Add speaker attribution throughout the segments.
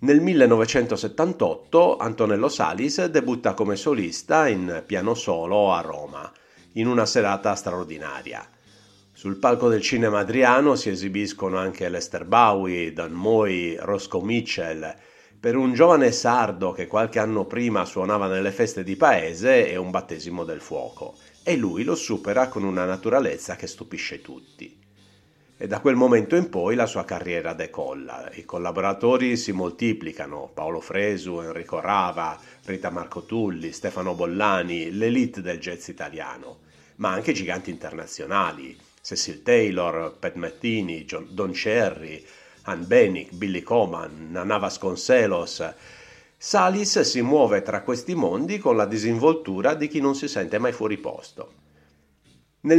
Speaker 1: Nel 1978 Antonello Salis debutta come solista in piano solo a Roma, in una serata straordinaria. Sul palco del Cinema Adriano si esibiscono anche Lester Bowie, Dan Moy, Roscoe Mitchell. Per un giovane sardo che qualche anno prima suonava nelle feste di paese è un battesimo del fuoco, e lui lo supera con una naturalezza che stupisce tutti. E da quel momento in poi la sua carriera decolla. I collaboratori si moltiplicano: Paolo Fresu, Enrico Rava, Rita Marcotulli, Stefano Bollani, l'élite del jazz italiano, ma anche giganti internazionali: Cecil Taylor, Pat Metheny, Don Cherry, Ann Benick, Billy Coman, Nana Vasconcelos. Salis si muove tra questi mondi con la disinvoltura di chi non si sente mai fuori posto. Nel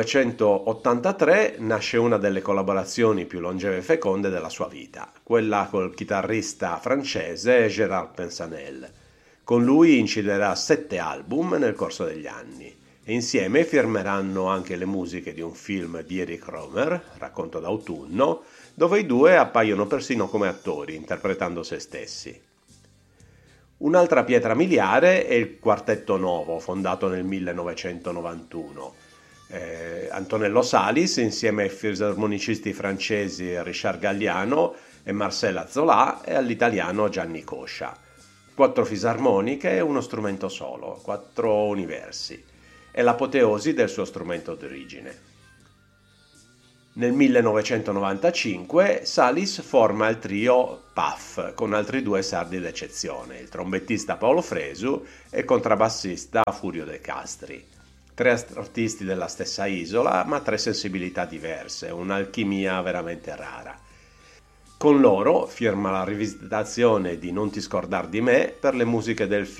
Speaker 1: 1983 nasce una delle collaborazioni più longeve e feconde della sua vita, quella col chitarrista francese Gérard Pensanel. Con lui inciderà 7 album nel corso degli anni e insieme firmeranno anche le musiche di un film di Erich Rohmer, Racconto d'autunno, dove i due appaiono persino come attori, interpretando se stessi. Un'altra pietra miliare è il Quartetto Novo, fondato nel 1991. Antonello Salis, insieme ai fisarmonicisti francesi Richard Galliano e Marcel Azoulay, e all'italiano Gianni Coscia. 4 fisarmoniche e uno strumento solo, 4 universi. È l'apoteosi del suo strumento d'origine. Nel 1995 Salis forma il trio PAF con altri 2 sardi d'eccezione, il trombettista Paolo Fresu e il contrabbassista Furio De Castri. 3 artisti della stessa isola, ma 3 sensibilità diverse, un'alchimia veramente rara. Con loro firma la rivisitazione di Non ti scordar di me per le musiche del film